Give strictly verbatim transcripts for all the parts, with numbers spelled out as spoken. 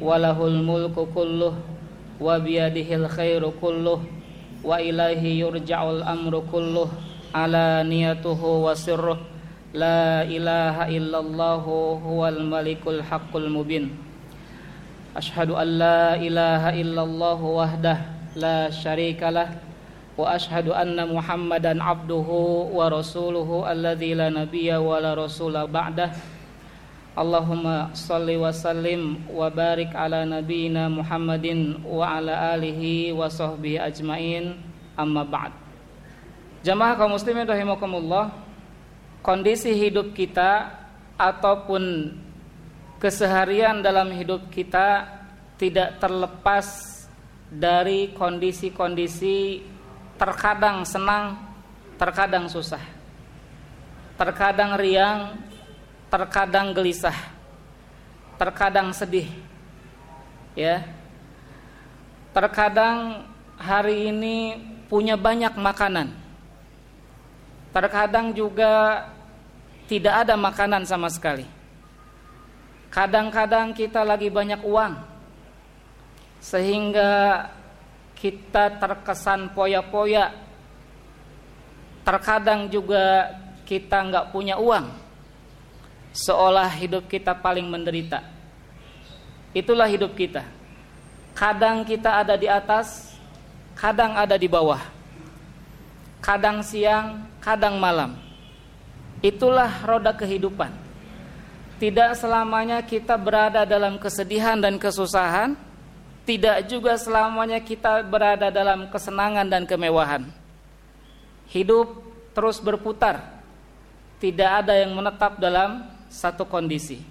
walahul mulku kulluh wa biyadihil khairu kulluh wa ilaihi yurja'ul amru kulluh alaniyatuhu wa sirruh la ilaha illallahu huwal malikul haqqul mubin. Asyhadu an la ilaha illallah wahdah la syarikalah wa asyhadu anna Muhammadan abduhu wa rasuluhu alladzi la nabiyya wa la rasula ba'dah. Allahumma shalli wa sallim wa barik ala nabiyyina Muhammadin wa ala alihi wa sahbihi ajmain, amma ba'd. Jamaah kaum muslimin rahimakumullah, kondisi hidup kita ataupun keseharian dalam hidup kita tidak terlepas dari kondisi-kondisi terkadang senang, terkadang susah, terkadang riang, terkadang gelisah, terkadang sedih, ya. Terkadang hari ini punya banyak makanan, terkadang juga tidak ada makanan sama sekali. Kadang-kadang kita lagi banyak uang, sehingga kita terkesan poya-poya. Terkadang juga kita nggak punya uang, seolah hidup kita paling menderita. Itulah hidup kita. Kadang kita ada di atas, kadang ada di bawah. Kadang siang, kadang malam. Itulah roda kehidupan. Tidak selamanya kita berada dalam kesedihan dan kesusahan. Tidak juga selamanya kita berada dalam kesenangan dan kemewahan. Hidup terus berputar. Tidak ada yang menetap dalam satu kondisi.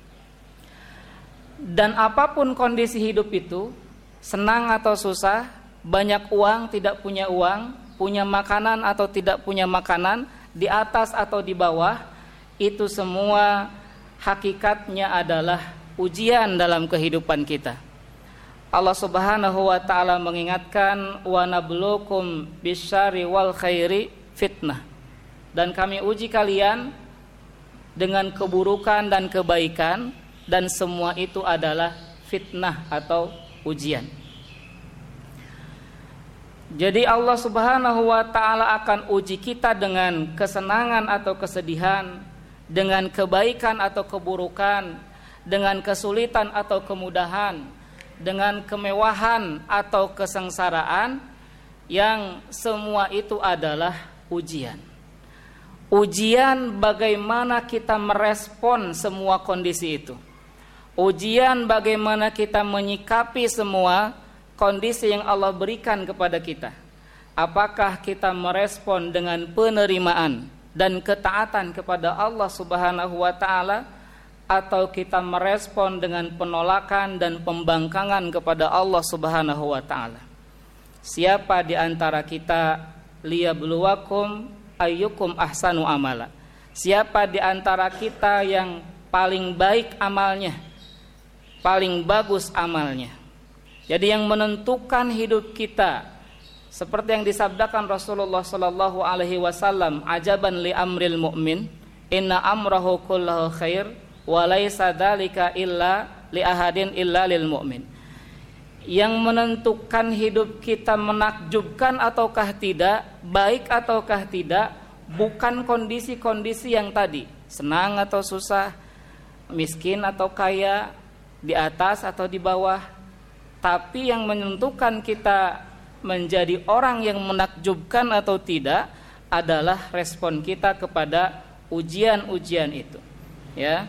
Dan apapun kondisi hidup itu, senang atau susah, banyak uang, tidak punya uang, punya makanan atau tidak punya makanan, di atas atau di bawah, itu semua hakikatnya adalah ujian dalam kehidupan kita. Allah Subhanahu wa taala mengingatkan, wa nabluukum bisyarri wal khairi fitnah. Dan kami uji kalian dengan keburukan dan kebaikan, dan semua itu adalah fitnah atau ujian. Jadi Allah Subhanahu wa taala akan uji kita dengan kesenangan atau kesedihan, dengan kebaikan atau keburukan, dengan kesulitan atau kemudahan, dengan kemewahan atau kesengsaraan, yang semua itu adalah ujian. Ujian bagaimana kita merespon semua kondisi itu. Ujian bagaimana kita menyikapi semua kondisi yang Allah berikan kepada kita. Apakah kita merespon dengan penerimaan dan ketaatan kepada Allah Subhanahu wa taala, atau kita merespon dengan penolakan dan pembangkangan kepada Allah Subhanahu wa taala. Siapa di antara kita liyabluwakum ayyukum ahsanu amala. Siapa di antara kita yang paling baik amalnya, paling bagus amalnya. Jadi yang menentukan hidup kita, seperti yang disabdakan Rasulullah sallallahu alaihi wasallam, ajaban li amril mu'min, inna amrahu kullahu khair wa laisa dzalika illa li ahadin illa lil mu'min. Yang menentukan hidup kita menakjubkan ataukah tidak, baik ataukah tidak, bukan kondisi-kondisi yang tadi, senang atau susah, miskin atau kaya, di atas atau di bawah. Tapi yang menentukan kita menjadi orang yang menakjubkan atau tidak adalah respon kita kepada ujian-ujian itu, ya.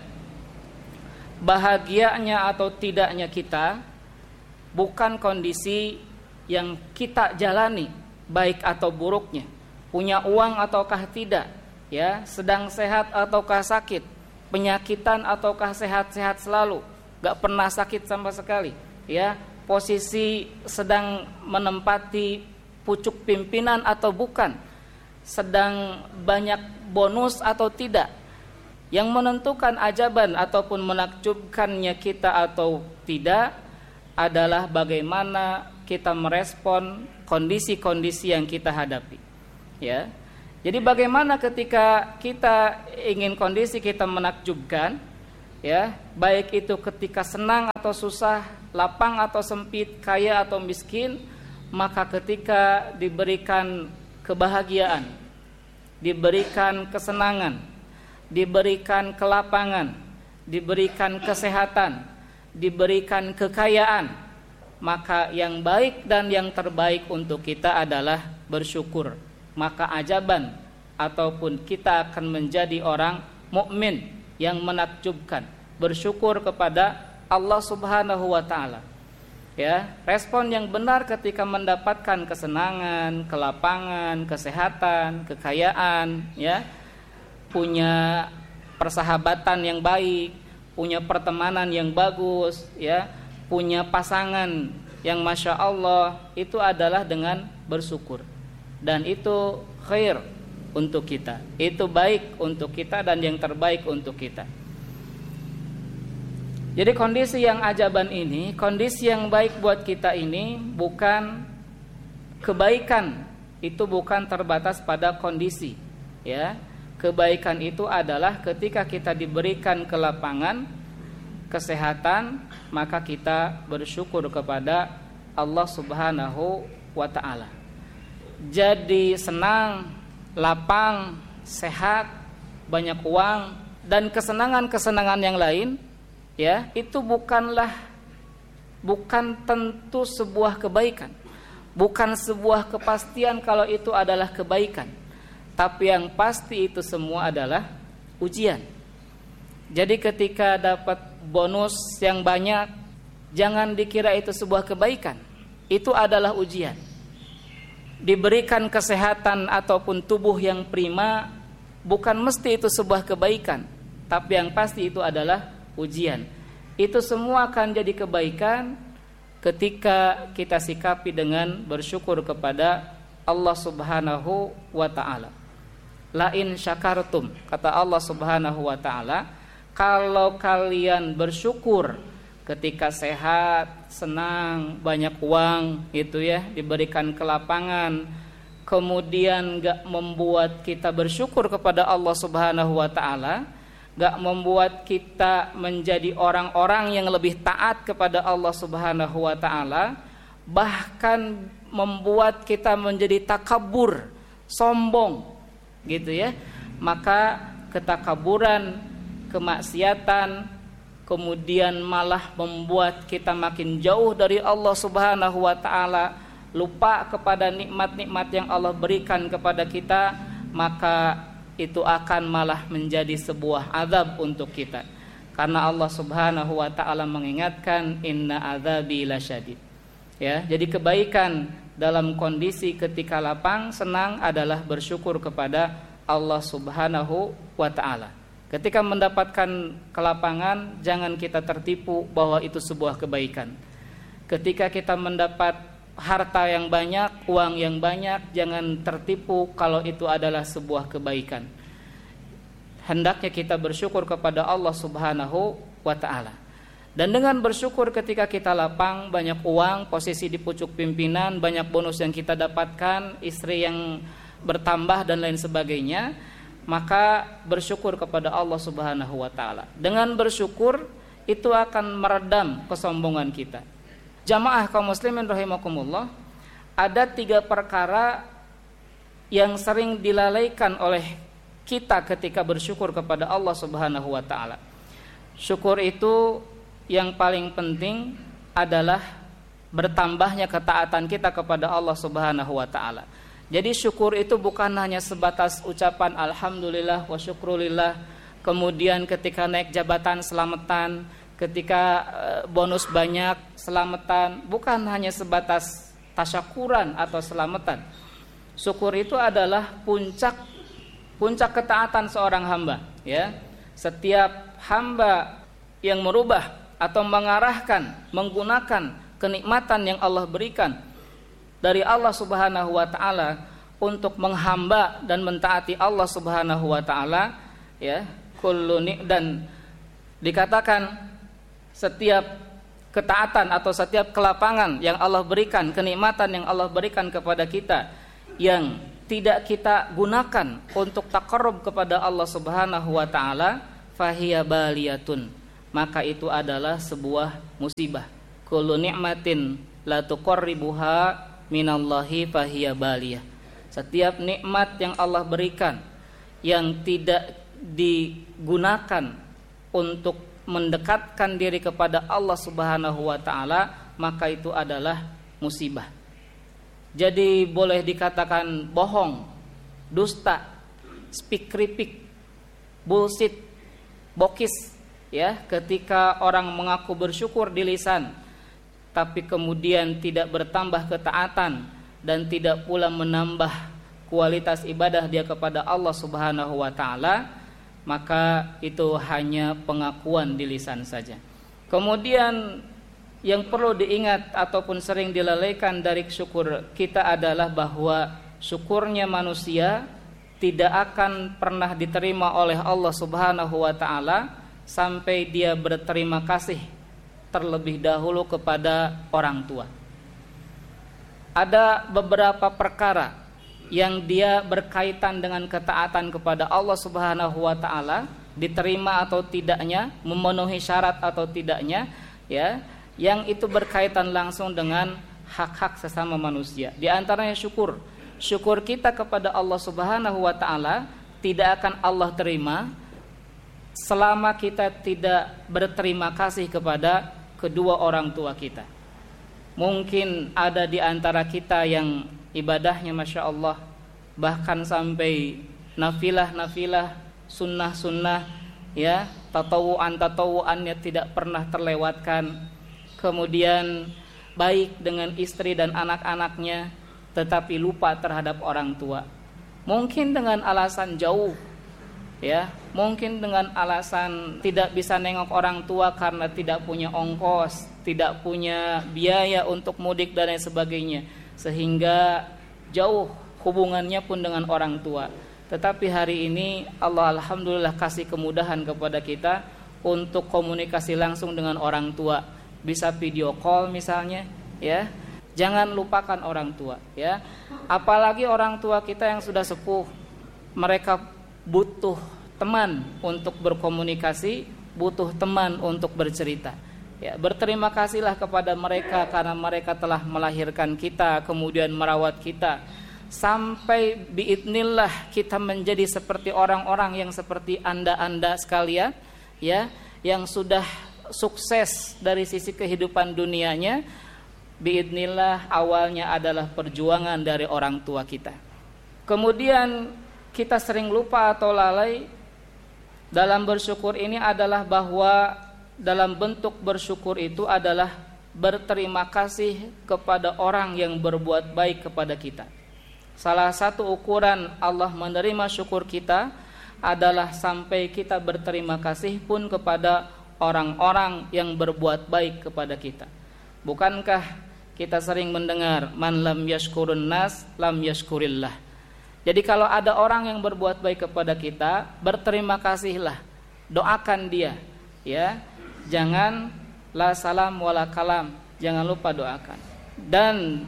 Bahagianya atau tidaknya kita bukan kondisi yang kita jalani, baik atau buruknya, punya uang ataukah tidak, ya, sedang sehat ataukah sakit, penyakitan ataukah sehat-sehat selalu, gak pernah sakit sama sekali, ya, posisi sedang menempati pucuk pimpinan atau bukan, sedang banyak bonus atau tidak. Yang menentukan ajaban ataupun menakjubkannya kita atau tidak adalah bagaimana kita merespon kondisi-kondisi yang kita hadapi, ya. Jadi bagaimana ketika kita ingin kondisi kita menakjubkan, ya, baik itu ketika senang atau susah, lapang atau sempit, kaya atau miskin, maka ketika diberikan kebahagiaan, diberikan kesenangan, diberikan kelapangan, diberikan kesehatan, diberikan kekayaan, maka yang baik dan yang terbaik untuk kita adalah bersyukur. Maka ajaban ataupun kita akan menjadi orang mukmin yang menakjubkan, bersyukur kepada Allah Subhanahu wa taala. Ya, respon yang benar ketika mendapatkan kesenangan, kelapangan, kesehatan, kekayaan, ya, punya persahabatan yang baik, punya pertemanan yang bagus, ya, punya pasangan yang masya Allah, itu adalah dengan bersyukur. Dan itu khair untuk kita, itu baik untuk kita dan yang terbaik untuk kita. Jadi kondisi yang ajaban ini, kondisi yang baik buat kita ini bukan kebaikan, itu bukan terbatas pada kondisi, ya. Kebaikan itu adalah ketika kita diberikan kelapangan, kesehatan, maka kita bersyukur kepada Allah Subhanahu wa taala. Jadi senang, lapang, sehat, banyak uang dan kesenangan-kesenangan yang lain, ya, itu bukanlah bukan tentu sebuah kebaikan. Bukan sebuah kepastian kalau itu adalah kebaikan. Tapi yang pasti itu semua adalah ujian. Jadi ketika dapat bonus yang banyak, jangan dikira itu sebuah kebaikan. Itu adalah ujian. Diberikan kesehatan ataupun tubuh yang prima, bukan mesti itu sebuah kebaikan. Tapi yang pasti itu adalah ujian. Itu semua akan jadi kebaikan ketika kita sikapi dengan bersyukur kepada Allah Subhanahu wa ta'ala. La in syakartum, kata Allah Subhanahu wa ta'ala, kalau kalian bersyukur ketika sehat, senang, banyak uang, gitu ya, diberikan kelapangan, kemudian gak membuat kita bersyukur kepada Allah Subhanahu wa ta'ala, gak membuat kita menjadi orang-orang yang lebih taat kepada Allah Subhanahu wa ta'ala, bahkan membuat kita menjadi takabur, sombong, gitu ya, maka ketakaburan, kemaksiatan, kemudian malah membuat kita makin jauh dari Allah Subhanahu wa ta'ala, lupa kepada nikmat-nikmat yang Allah berikan kepada kita, maka itu akan malah menjadi sebuah azab untuk kita. Karena Allah Subhanahu wa ta'ala mengingatkan, inna azabi lasyadid. Ya, jadi kebaikan dalam kondisi ketika lapang, senang adalah bersyukur kepada Allah Subhanahu wa ta'ala. Ketika mendapatkan kelapangan, jangan kita tertipu bahwa itu sebuah kebaikan. Ketika kita mendapat harta yang banyak, uang yang banyak, jangan tertipu kalau itu adalah sebuah kebaikan. Hendaknya kita bersyukur kepada Allah Subhanahu wa ta'ala. Dan dengan bersyukur ketika kita lapang, banyak uang, posisi di pucuk pimpinan, banyak bonus yang kita dapatkan, istri yang bertambah dan lain sebagainya, maka bersyukur kepada Allah Subhanahu wa ta'ala. Dengan bersyukur itu akan meredam kesombongan kita. Jamaah kaum muslimin rahimakumullah, ada tiga perkara yang sering dilalaikan oleh kita ketika bersyukur kepada Allah Subhanahu wa ta'ala. Syukur itu yang paling penting adalah bertambahnya ketaatan kita kepada Allah Subhanahu wa ta'ala. Jadi syukur itu bukan hanya sebatas ucapan alhamdulillah wa syukrulillah, kemudian ketika naik jabatan selamatan, ketika bonus banyak selamatan, bukan hanya sebatas tasyakuran atau selamatan. Syukur itu adalah puncak puncak ketaatan seorang hamba, ya. Setiap hamba yang merubah atau mengarahkan, menggunakan kenikmatan yang Allah berikan dari Allah Subhanahu wa ta'ala untuk menghamba dan mentaati Allah Subhanahu wa ta'ala, ya, kullu ni, dan dikatakan setiap ketaatan atau setiap kelapangan yang Allah berikan, kenikmatan yang Allah berikan kepada kita yang tidak kita gunakan untuk taqarrub kepada Allah Subhanahu wa ta'ala, fahiya baliyatun, maka itu adalah sebuah musibah. Kullu ni'matin la tuqarribuha minallahi fahiya baliyah. Setiap nikmat yang Allah berikan yang tidak digunakan untuk mendekatkan diri kepada Allah Subhanahu wa taala, maka itu adalah musibah. Jadi boleh dikatakan bohong, dusta, speak kripik, bullshit, bokis, ya, ketika orang mengaku bersyukur di lisan tapi kemudian tidak bertambah ketaatan dan tidak pula menambah kualitas ibadah dia kepada Allah Subhanahu wa taala, maka itu hanya pengakuan di lisan saja. Kemudian yang perlu diingat ataupun sering dilalaikan dari syukur kita adalah bahwa syukurnya manusia tidak akan pernah diterima oleh Allah Subhanahu wa taala sampai dia berterima kasih terlebih dahulu kepada orang tua. Ada beberapa perkara yang dia berkaitan dengan ketaatan kepada Allah Subhanahu wa taala, diterima atau tidaknya, memenuhi syarat atau tidaknya, ya, yang itu berkaitan langsung dengan hak-hak sesama manusia. Di antaranya syukur. Syukur kita kepada Allah Subhanahu wa taala tidak akan Allah terima selama kita tidak berterima kasih kepada kedua orang tua kita. Mungkin ada di antara kita yang ibadahnya Masya Allah, bahkan sampai nafilah-nafilah, sunnah-sunnah, ya, tatawuan-tatawuannya tidak pernah terlewatkan. Kemudian baik dengan istri dan anak-anaknya, tetapi lupa terhadap orang tua. Mungkin dengan alasan jauh, ya, mungkin dengan alasan tidak bisa nengok orang tua karena tidak punya ongkos, tidak punya biaya untuk mudik dan lain sebagainya, sehingga jauh hubungannya pun dengan orang tua. Tetapi hari ini Allah alhamdulillah kasih kemudahan kepada kita untuk komunikasi langsung dengan orang tua, bisa video call misalnya, ya. Jangan lupakan orang tua, ya. Apalagi orang tua kita yang sudah sepuh, mereka butuh teman untuk berkomunikasi, butuh teman untuk bercerita. Ya, berterima kasihlah kepada mereka karena mereka telah melahirkan kita, kemudian merawat kita, sampai biidznillah kita menjadi seperti orang-orang yang seperti anda-anda sekalian, ya, yang sudah sukses dari sisi kehidupan dunianya. Biidznillah awalnya adalah perjuangan dari orang tua kita. Kemudian kita sering lupa atau lalai dalam bersyukur ini adalah bahwa dalam bentuk bersyukur itu adalah berterima kasih kepada orang yang berbuat baik kepada kita. Salah satu ukuran Allah menerima syukur kita adalah sampai kita berterima kasih pun kepada orang-orang yang berbuat baik kepada kita. Bukankah kita sering mendengar man lam yashkurun nas lam yashkurillah. Jadi kalau ada orang yang berbuat baik kepada kita, berterima kasihlah, doakan dia, ya. Jangan la salam wala kalam, jangan lupa doakan. Dan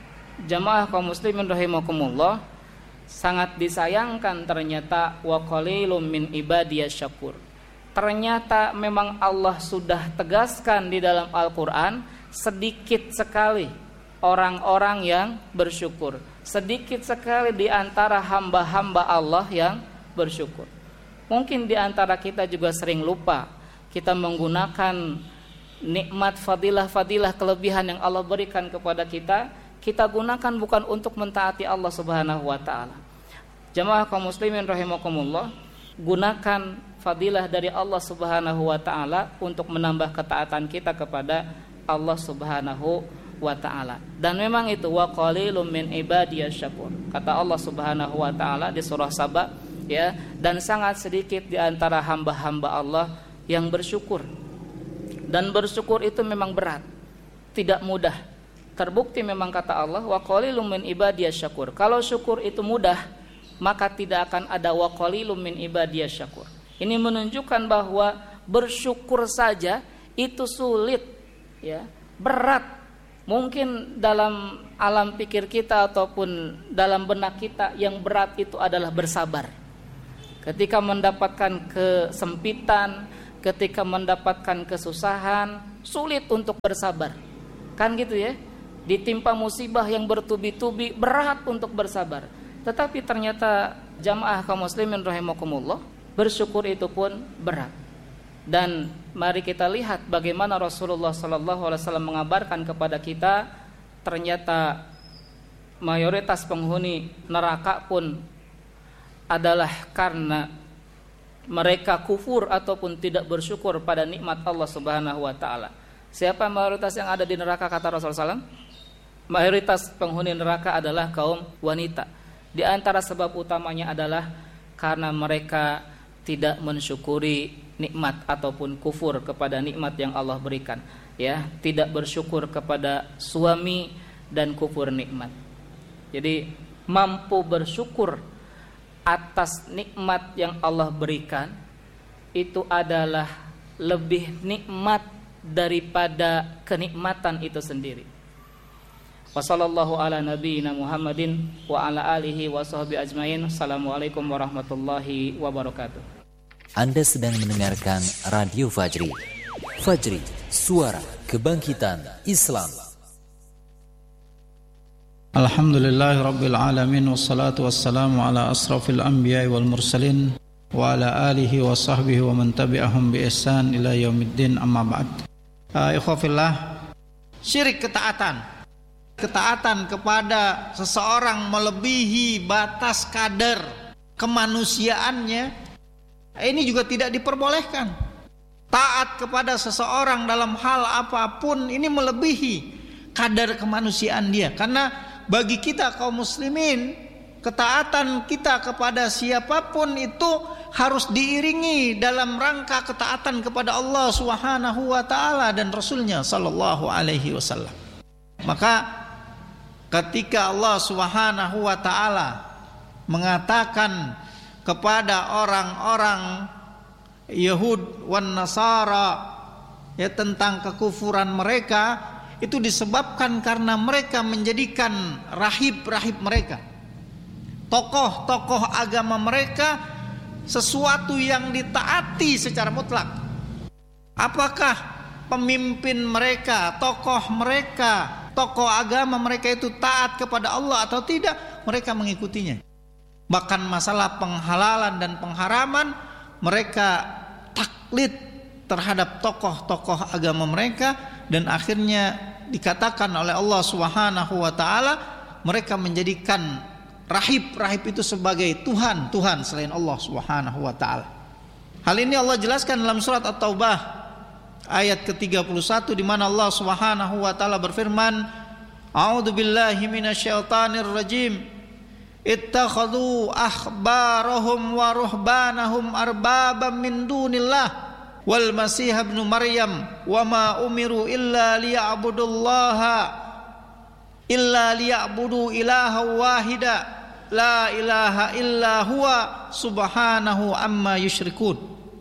jamaah kaum muslimin rahimakumullah, sangat disayangkan ternyata wa qalilum min ibadiyas syakur. Ternyata memang Allah sudah tegaskan di dalam Al-Qur'an, sedikit sekali orang-orang yang bersyukur. Sedikit sekali di antara hamba-hamba Allah yang bersyukur. Mungkin di antara kita juga sering lupa. Kita menggunakan nikmat fadilah-fadilah kelebihan yang Allah berikan kepada kita, kita gunakan bukan untuk mentaati Allah Subhanahu wa taala. Jamaah kaum muslimin rahimakumullah, gunakan fadilah dari Allah Subhanahu wa taala untuk menambah ketaatan kita kepada Allah Subhanahu wa ta'ala. Dan memang itu wa qalilum min ibadiyas syakur. Kata Allah Subhanahu wa ta'ala di surah Saba, ya, dan sangat sedikit di antara hamba-hamba Allah yang bersyukur. Dan bersyukur itu memang berat, tidak mudah. Terbukti memang kata Allah wa qalilum min ibadiyas syakur. Kalau syukur itu mudah, maka tidak akan ada wa qalilum min ibadiyas syakur. Ini menunjukkan bahwa bersyukur saja itu sulit, ya, berat. Mungkin dalam alam pikir kita ataupun dalam benak kita yang berat itu adalah bersabar. Ketika mendapatkan kesempitan, ketika mendapatkan kesusahan sulit untuk bersabar. Kan gitu ya? Ditimpa musibah yang bertubi-tubi berat untuk bersabar. Tetapi ternyata jamaah kaum muslimin rahimakumullah, bersyukur itu pun berat. Dan mari kita lihat bagaimana Rasulullah sallallahu alaihi wasallam mengabarkan kepada kita, ternyata mayoritas penghuni neraka pun adalah karena mereka kufur ataupun tidak bersyukur pada nikmat Allah Subhanahu wa taala. Siapa mayoritas yang ada di neraka kata Rasulullah sallallahu alaihi wasallam? Mayoritas penghuni neraka adalah kaum wanita. Di antara sebab utamanya adalah karena mereka tidak mensyukuri nikmat ataupun kufur kepada nikmat yang Allah berikan, ya, tidak bersyukur kepada suami dan kufur nikmat. Jadi mampu bersyukur atas nikmat yang Allah berikan itu adalah lebih nikmat daripada kenikmatan itu sendiri. Wassallallahu ala nabiyyina Muhammadin wa ala alihi wa sahbihi ajmain. Assalamualaikum warahmatullahi wabarakatuh. Anda sedang mendengarkan Radio Fajri. Fajri, suara kebangkitan Islam. Alhamdulillahi rabbil alamin, wassalatu wassalamu ala asrafil anbiya'i wal mursalin wa ala alihi wa sahbihi wa man tabi'ahum bi ihsan ila yaumiddin, amma ba'd. Uh, ikhwafillah, syirik ketaatan. Ketaatan kepada seseorang melebihi batas kadar kemanusiaannya, ini juga tidak diperbolehkan. Taat kepada seseorang dalam hal apapun ini melebihi kadar kemanusiaan dia. Karena bagi kita kaum muslimin, ketaatan kita kepada siapapun itu harus diiringi dalam rangka ketaatan kepada Allah Subhanahu wa taala dan Rasulnya sallallahu alaihi wasallam. Maka ketika Allah Subhanahu wa taala mengatakan kepada orang-orang Yahud wan Nasara ya tentang kekufuran mereka, itu disebabkan karena mereka menjadikan rahib-rahib mereka, tokoh-tokoh agama mereka, sesuatu yang ditaati secara mutlak. Apakah pemimpin mereka, tokoh mereka, tokoh agama mereka itu taat kepada Allah atau tidak, mereka mengikutinya. Bahkan masalah penghalalan dan pengharaman, mereka taklid terhadap tokoh-tokoh agama mereka, dan akhirnya dikatakan oleh Allah Subhanahu wa taala, mereka menjadikan rahib-rahib itu sebagai Tuhan, Tuhan selain Allah Subhanahu wa taala. Hal ini Allah jelaskan dalam surat At-Taubah ayat ke tiga puluh satu, di mana Allah Subhanahu wa taala berfirman, A'udzu billahi minasyaitonir rajim. Ittakhadhu akhbarahum wa ruhbanahum arbabam min dunillah wal masih ibn Maryam wa ma umiru illa liya'budullaha illa liya'budu ilaha wahida la ilaha illa huwa subhanahu amma yusyrikun.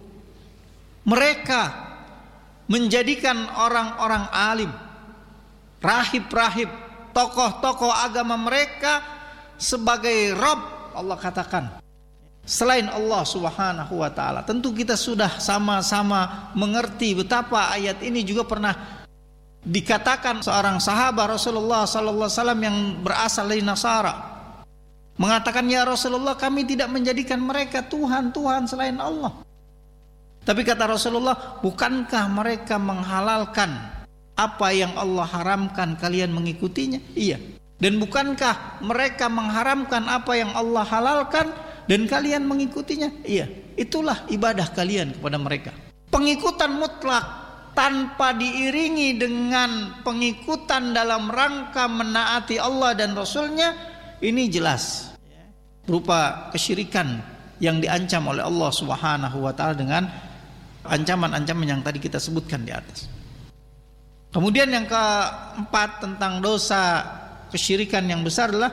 Mereka menjadikan orang-orang alim, rahib-rahib, tokoh-tokoh agama mereka sebagai Rabb, Allah katakan, selain Allah Subhanahu wa taala. Tentu kita sudah sama-sama mengerti betapa ayat ini juga pernah dikatakan seorang sahabat Rasulullah sallallahu alaihi wasallam yang berasal dari Nasara, mengatakan, ya Rasulullah, kami tidak menjadikan mereka Tuhan-Tuhan selain Allah. Tapi kata Rasulullah, bukankah mereka menghalalkan apa yang Allah haramkan, kalian mengikutinya? Iya. Dan bukankah mereka mengharamkan apa yang Allah halalkan dan kalian mengikutinya? Iya. Itulah ibadah kalian kepada mereka. Pengikutan mutlak tanpa diiringi dengan pengikutan dalam rangka menaati Allah dan Rasulnya, ini jelas berupa kesyirikan yang diancam oleh Allah Subhanahu wa taala dengan ancaman-ancaman yang tadi kita sebutkan di atas. Kemudian yang keempat tentang dosa kesyirikan yang besar adalah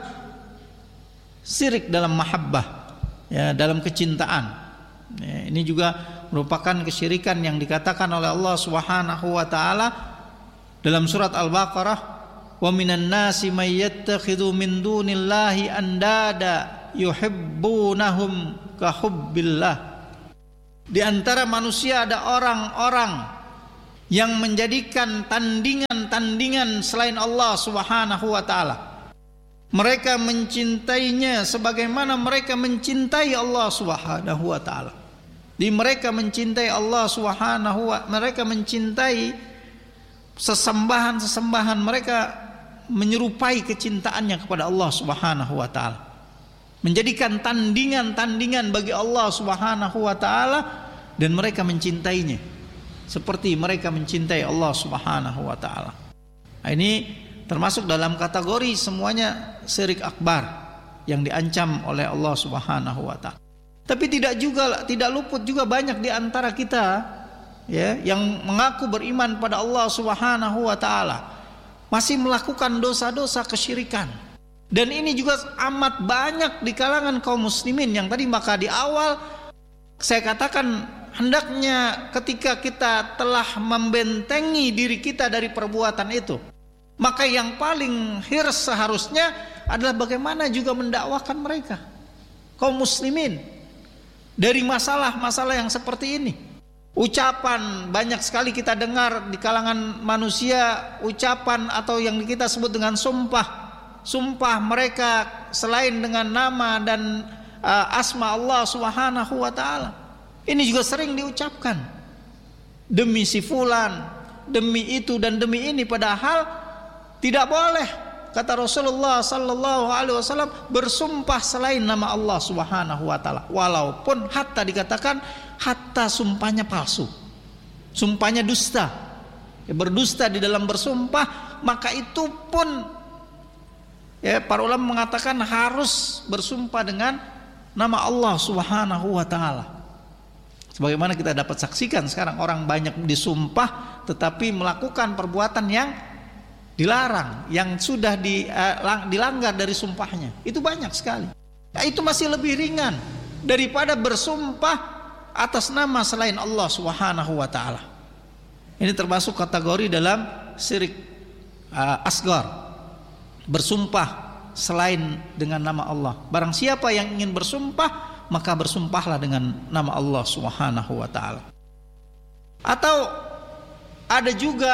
syirik dalam mahabbah, ya, dalam kecintaan. Ya, ini juga merupakan kesyirikan yang dikatakan oleh Allah Subhanahu wa taala dalam surat Al-Baqarah, wa minan nasi may yattakhidhu min dunillahi andada yuhibbunahum ka hubbillah. Di antara manusia ada orang-orang yang menjadikan tandingan-tandingan selain Allah Subhanahu wa taala. Mereka mencintainya sebagaimana mereka mencintai Allah Subhanahu wa taala. Di mereka mencintai Allah Subhanahu wa mereka mencintai sesembahan-sesembahan, mereka menyerupai kecintaannya kepada Allah Subhanahu wa taala. Menjadikan tandingan-tandingan bagi Allah Subhanahu wa taala dan mereka mencintainya seperti mereka mencintai Allah Subhanahu wa taala. Nah, ini termasuk dalam kategori semuanya syirik akbar yang diancam oleh Allah Subhanahu wa taala. Tapi tidak juga tidak luput juga banyak di antara kita ya yang mengaku beriman pada Allah Subhanahu wa taala masih melakukan dosa-dosa kesyirikan. Dan ini juga amat banyak di kalangan kaum muslimin yang tadi maka di awal saya katakan hendaknya ketika kita telah membentengi diri kita dari perbuatan itu, maka yang paling hirs seharusnya adalah bagaimana juga mendakwahkan mereka, kaum muslimin, dari masalah-masalah yang seperti ini. Ucapan banyak sekali kita dengar di kalangan manusia, ucapan atau yang kita sebut dengan sumpah. Sumpah mereka selain dengan nama dan uh, asma Allah Subhanahu wa taala. Ini juga sering diucapkan. Demi si fulan, demi itu dan demi ini, padahal tidak boleh, kata Rasulullah sallallahu alaihi wasallam, bersumpah selain nama Allah Subhanahu wa taala. Walaupun hatta dikatakan hatta sumpahnya palsu. Sumpahnya dusta. Ya, berdusta di dalam bersumpah, maka itu pun ya para ulama mengatakan harus bersumpah dengan nama Allah Subhanahu wa taala. Sebagaimana kita dapat saksikan sekarang orang banyak disumpah tetapi melakukan perbuatan yang dilarang, yang sudah di, uh, dilanggar dari sumpahnya. Itu banyak sekali. Nah, itu masih lebih ringan daripada bersumpah atas nama selain Allah Subhanahu wa taala. Ini termasuk kategori dalam syirik uh, asghar. Bersumpah selain dengan nama Allah. Barang siapa yang ingin bersumpah, maka bersumpahlah dengan nama Allah Subhanahu wa taala. Atau ada juga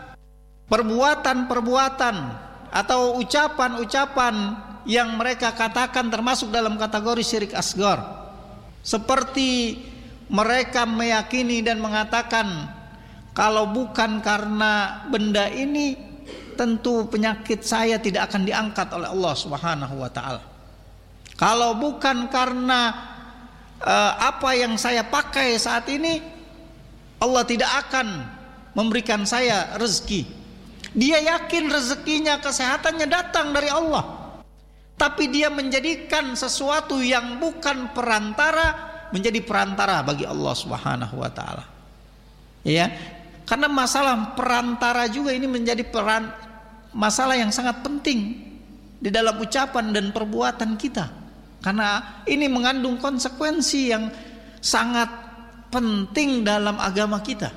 perbuatan-perbuatan atau ucapan-ucapan yang mereka katakan termasuk dalam kategori syirik asghar. Seperti mereka meyakini dan mengatakan kalau bukan karena benda ini tentu penyakit saya tidak akan diangkat oleh Allah Subhanahu wa taala. Kalau bukan karena uh, apa yang saya pakai saat ini, Allah tidak akan memberikan saya rezeki. Dia yakin rezekinya, kesehatannya datang dari Allah. Tapi dia menjadikan sesuatu yang bukan perantara menjadi perantara bagi Allah Subhanahu wa taala. Ya. Karena masalah perantara juga ini menjadi peran masalah yang sangat penting di dalam ucapan dan perbuatan kita. Karena ini mengandung konsekuensi yang sangat penting dalam agama kita.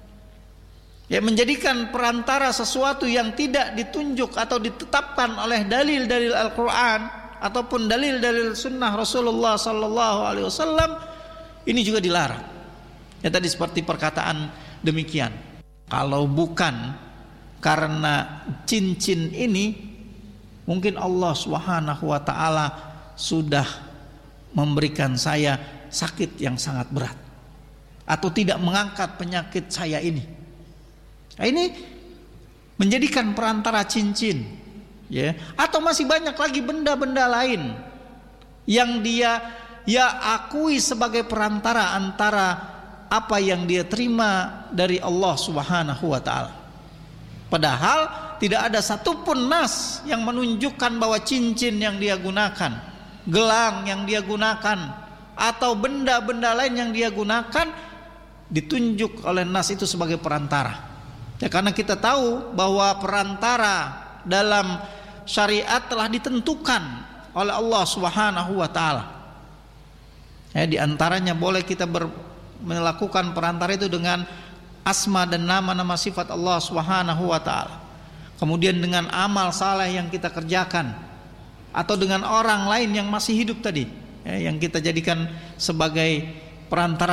Ya, menjadikan perantara sesuatu yang tidak ditunjuk atau ditetapkan oleh dalil-dalil Al-Quran ataupun dalil-dalil Sunnah Rasulullah Sallallahu Alaihi Wasallam, ini juga dilarang. Ya, tadi seperti perkataan demikian. Kalau bukan karena cincin ini, mungkin Allah Subhanahu wa taala sudah memberikan saya sakit yang sangat berat atau tidak mengangkat penyakit saya ini. Nah, ini menjadikan perantara cincin, ya. Atau masih banyak lagi benda-benda lain yang dia ya akui sebagai perantara antara apa yang dia terima dari Allah Subhanahu wa taala. Padahal tidak ada satupun nas yang menunjukkan bahwa cincin yang dia gunakan, gelang yang dia gunakan, atau benda-benda lain yang dia gunakan ditunjuk oleh nas itu sebagai perantara. Ya, karena kita tahu bahwa perantara dalam syariat telah ditentukan oleh Allah Subhanahu wa taala. Ya, di antaranya boleh kita ber, melakukan perantara itu dengan asma dan nama-nama sifat Allah Subhanahu wa taala. Kemudian dengan amal saleh yang kita kerjakan, atau dengan orang lain yang masih hidup tadi, ya, yang kita jadikan sebagai perantara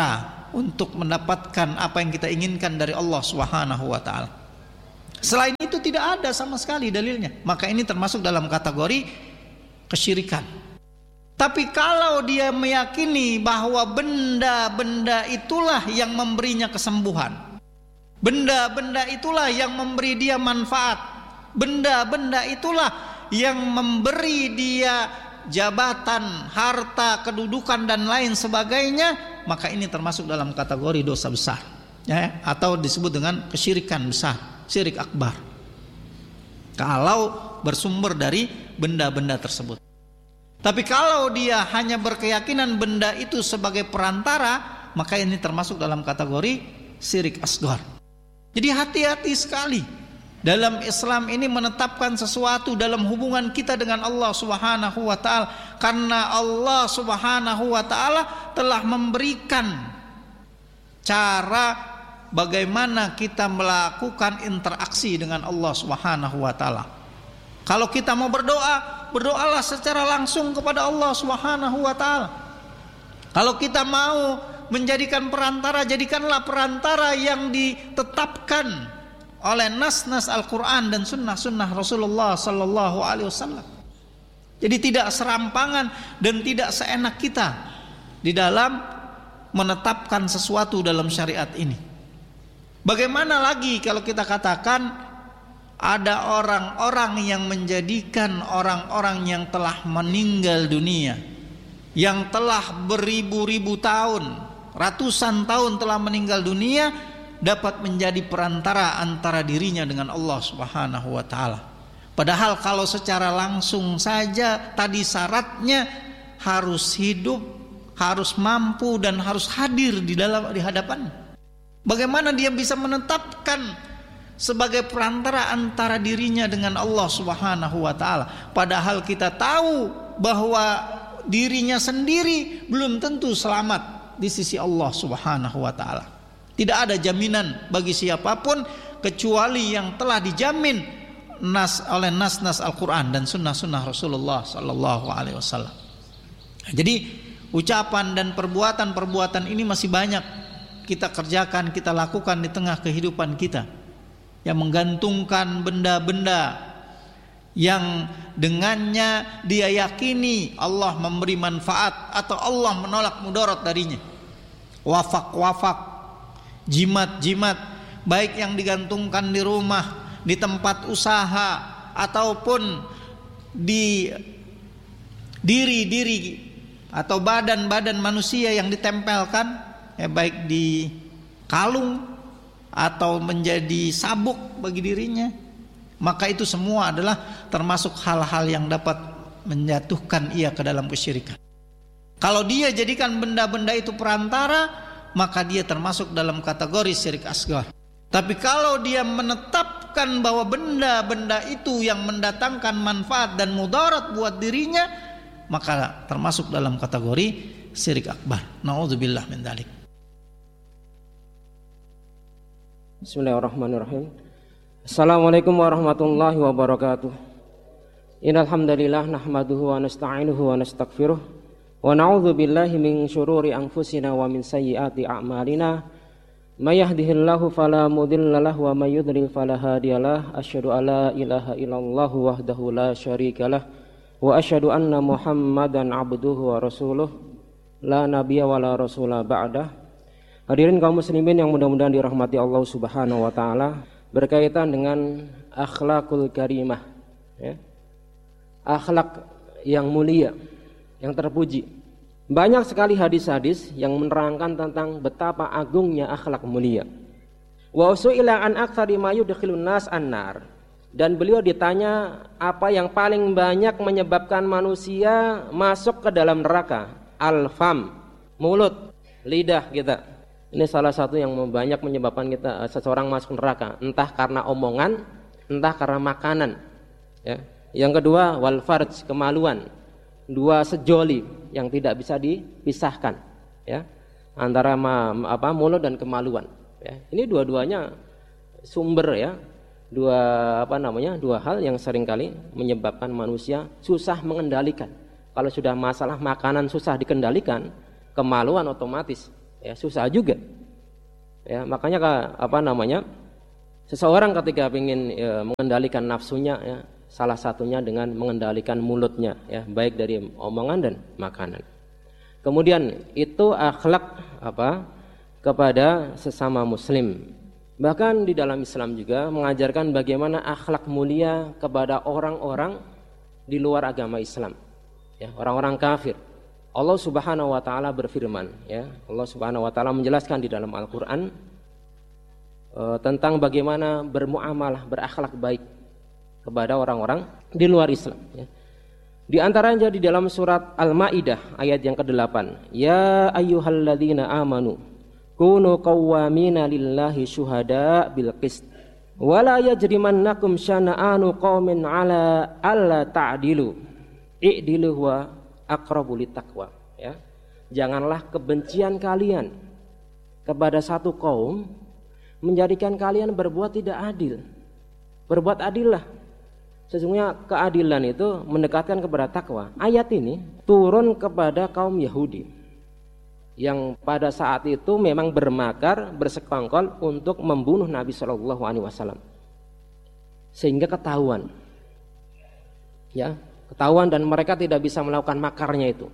untuk mendapatkan apa yang kita inginkan dari Allah Subhanahu wa taala. Selain itu tidak ada sama sekali dalilnya. Maka ini termasuk dalam kategori kesyirikan. Tapi kalau dia meyakini bahwa benda-benda itulah yang memberinya kesembuhan, benda-benda itulah yang memberi dia manfaat, benda-benda itulah yang memberi dia jabatan, harta, kedudukan dan lain sebagainya, maka ini termasuk dalam kategori dosa besar, ya, atau disebut dengan kesyirikan besar, syirik akbar. Kalau bersumber dari benda-benda tersebut. Tapi kalau dia hanya berkeyakinan benda itu sebagai perantara, maka ini termasuk dalam kategori syirik asghar. Jadi hati-hati sekali dalam Islam ini menetapkan sesuatu dalam hubungan kita dengan Allah Subhanahu wa taala, karena Allah Subhanahu wa taala telah memberikan cara bagaimana kita melakukan interaksi dengan Allah Subhanahu wa taala. Kalau kita mau berdoa, berdoalah secara langsung kepada Allah Subhanahu wa taala. Kalau kita mau menjadikan perantara, jadikanlah perantara yang ditetapkan oleh nas-nas Al-Qur'an dan sunnah-sunnah Rasulullah sallallahu alaihi wasallam. Jadi tidak serampangan dan tidak seenak kita di dalam menetapkan sesuatu dalam syariat ini. Bagaimana lagi kalau kita katakan ada orang-orang yang menjadikan orang-orang yang telah meninggal dunia, yang telah beribu-ribu tahun, ratusan tahun telah meninggal dunia, dapat menjadi perantara antara dirinya dengan Allah Subhanahu wa taala. Padahal kalau secara langsung saja tadi syaratnya harus hidup, harus mampu dan harus hadir di dalam di hadapan. Bagaimana dia bisa menetapkan sebagai perantara antara dirinya dengan Allah Subhanahu wa taala, padahal kita tahu bahwa dirinya sendiri belum tentu selamat di sisi Allah Subhanahu wa taala. Tidak ada jaminan bagi siapapun kecuali yang telah dijamin nas oleh nas-nas Al-Qur'an dan sunnah-sunnah Rasulullah sallallahu alaihi wasallam. Jadi ucapan dan perbuatan-perbuatan ini masih banyak kita kerjakan, kita lakukan di tengah kehidupan kita, yang menggantungkan benda-benda yang dengannya dia yakini Allah memberi manfaat atau Allah menolak mudarat darinya. Wafak-wafak, jimat-jimat, baik yang digantungkan di rumah, di tempat usaha, ataupun di diri-diri atau badan-badan manusia yang ditempelkan, ya, baik di kalung atau menjadi sabuk bagi dirinya, maka itu semua adalah termasuk hal-hal yang dapat menjatuhkan ia ke dalam kesyirikan. Kalau dia jadikan benda-benda itu perantara, maka dia termasuk dalam kategori syirik asghar. Tapi kalau dia menetapkan bahwa benda-benda itu yang mendatangkan manfaat dan mudarat buat dirinya, maka termasuk dalam kategori syirik akbar. Nauzubillah min dzalik. Bismillahirrahmanirrahim. Assalamualaikum warahmatullahi wabarakatuh. Innal hamdalillah nahmaduhu wa nasta'inuhu wa nastaghfiruh wa na'udzu billahi min syururi anfusina wa min sayyiati a'malina. May yahdihillahu fala mudhillalah wa may yudlil fala hadiyalah. Asyhadu an la ilaha illallah wahdahu la syarikalah wa asyhadu anna Muhammadan abduhu wa rasuluh la nabiyya wa la rasula ba'dah. Hadirin kaum muslimin yang mudah-mudahan dirahmati Allah Subhanahu wa taala, berkaitan dengan akhlakul karimah, ya. Akhlak yang mulia, yang terpuji. Banyak sekali hadis-hadis yang menerangkan tentang betapa agungnya akhlak mulia. Wa usuila an aktsari ma yudkhilun nas annar. Dan beliau ditanya apa yang paling banyak menyebabkan manusia masuk ke dalam neraka. Al-fam, mulut, lidah kita. Ini salah satu yang banyak menyebabkan kita seseorang masuk neraka, entah karena omongan, entah karena makanan, ya. Yang kedua, wal farj, kemaluan. Dua sejoli yang tidak bisa dipisahkan, ya, antara ma, apa mulut dan kemaluan, ya. Ini dua-duanya sumber, ya. Dua apa namanya? Dua hal yang seringkali menyebabkan manusia susah mengendalikan. Kalau sudah masalah makanan susah dikendalikan, kemaluan otomatis Ya, susah juga. Ya, makanya apa namanya? Seseorang ketika ingin ya, mengendalikan nafsunya, ya, salah satunya dengan mengendalikan mulutnya, ya, baik dari omongan dan makanan. Kemudian itu akhlak apa? Kepada sesama muslim. Bahkan di dalam Islam juga mengajarkan bagaimana akhlak mulia kepada orang-orang di luar agama Islam, ya, orang-orang kafir. Allah Subhanahu wa taala berfirman, ya, Allah Subhanahu wa taala menjelaskan di dalam Al-Qur'an e, tentang bagaimana bermuamalah, berakhlak baik kepada orang-orang di luar Islam, ya. Di antaranya di dalam surat Al-Maidah ayat yang kedelapan, ya ayyuhalladzina amanu kunu qawwamina lillahi syuhada bil qist wa la yajrimannakum syana'anu qaumin ala alla ta'dilu i'dilu huwa aqrabu littaqwa, ya. Janganlah kebencian kalian kepada satu kaum menjadikan kalian berbuat tidak adil. Berbuat adillah. Sesungguhnya keadilan itu mendekatkan kepada takwa. Ayat ini turun kepada kaum Yahudi yang pada saat itu memang bermakar, bersekongkol untuk membunuh Nabi Shallallahu Alaihi Wasallam, sehingga ketahuan, ya, ketahuan dan mereka tidak bisa melakukan makarnya itu.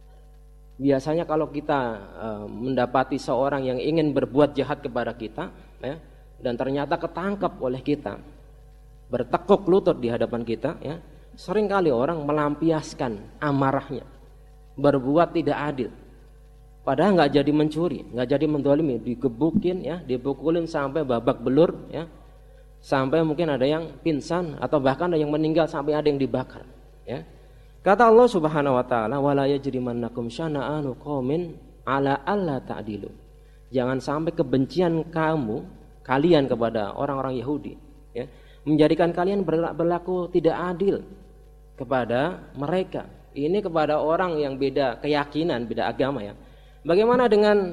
Biasanya kalau kita e, mendapati seorang yang ingin berbuat jahat kepada kita, ya, dan ternyata ketangkap oleh kita, bertekuk lutut di hadapan kita, ya, seringkali orang melampiaskan amarahnya, berbuat tidak adil. Padahal nggak jadi mencuri, nggak jadi mendolimi, digebukin, ya, dipukulin sampai babak belur, ya, sampai mungkin ada yang pingsan atau bahkan ada yang meninggal, sampai ada yang dibakar, ya. Kata Allah Subhanahu wa taala, wala yajrimannakum syana'anu qaumin ala alla ta'dilu. Jangan sampai kebencian kamu, kalian kepada orang-orang Yahudi, ya, menjadikan kalian berlaku tidak adil kepada mereka. Ini kepada orang yang beda keyakinan, beda agama, ya. Bagaimana dengan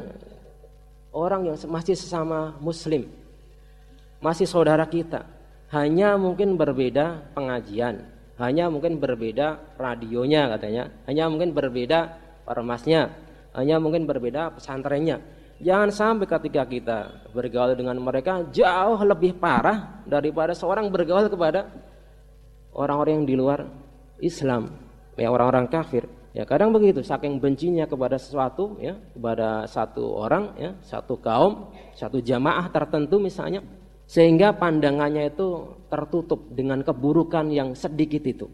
orang yang masih sesama muslim, masih saudara kita, hanya mungkin berbeda pengajian, hanya mungkin berbeda radionya katanya, hanya mungkin berbeda ormasnya, hanya mungkin berbeda pesantrennya. Jangan sampai ketika kita bergaul dengan mereka jauh lebih parah daripada seorang bergaul kepada orang-orang yang di luar Islam, ya, orang-orang kafir. Ya, kadang begitu, saking bencinya kepada sesuatu, ya, kepada satu orang, ya, satu kaum, satu jamaah tertentu misalnya, sehingga pandangannya itu tertutup dengan keburukan yang sedikit itu.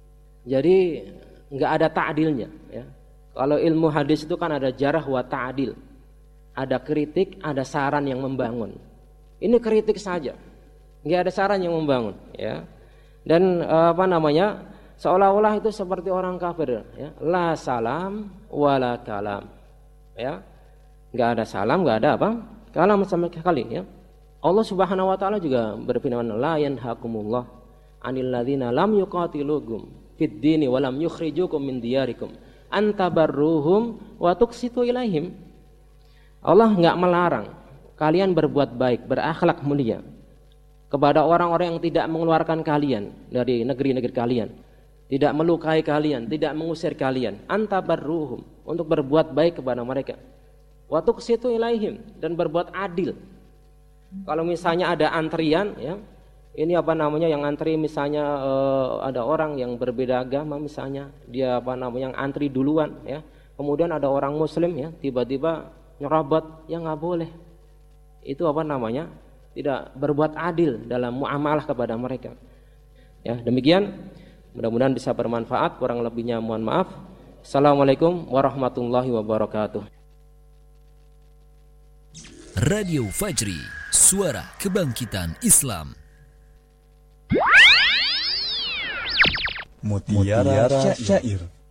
Jadi nggak ada ta'dilnya, ya. Kalau ilmu hadis itu kan ada jarah wa ta'dil, ada kritik, ada saran yang membangun. Ini kritik saja, nggak ada saran yang membangun, ya. Dan apa namanya? Seolah-olah itu seperti orang kafir, ya. La salam wala kalam, ya. Enggak ada salam, enggak ada apa? Kalam sama sekali, ya. Allah Subhanahu wa taala juga berfirman, la yanhakumullah 'anil ladzina lam yuqatilukum fid dini wa lam yukhrijukum min diyarikum an tabarruhum wa tuqsitu ilaihim. Allah enggak melarang kalian berbuat baik, berakhlak mulia kepada orang-orang yang tidak mengeluarkan kalian dari negeri-negeri kalian, tidak melukai kalian, tidak mengusir kalian, antabarruhum, untuk berbuat baik kepada mereka, wa tuqsitu ilaihim, dan berbuat adil. Kalau misalnya ada antrian, ya, ini apa namanya yang antri misalnya eh, ada orang yang berbeda agama misalnya, dia apa namanya yang antri duluan, ya, kemudian ada orang muslim, ya, tiba-tiba nyerobot, ya nggak boleh. Itu apa namanya? Tidak berbuat adil dalam muamalah kepada mereka. Ya, demikian. Mudah-mudahan bisa bermanfaat, kurang lebihnya mohon maaf. Assalamualaikum warahmatullahi wabarakatuh. Radio Fajri, suara kebangkitan Islam. Mutiara Syair.